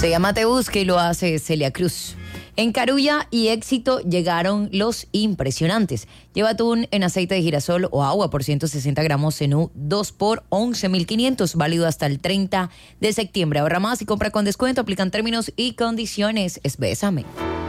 Se llama Te Busque y lo hace Celia Cruz. En Carulla y Éxito llegaron los impresionantes. Lleva atún en aceite de girasol o agua por 160 gramos Zenú 2 por 11.500, válido hasta el 30 de septiembre. Ahorra más y compra con descuento. Aplican términos y condiciones. Es Bésame.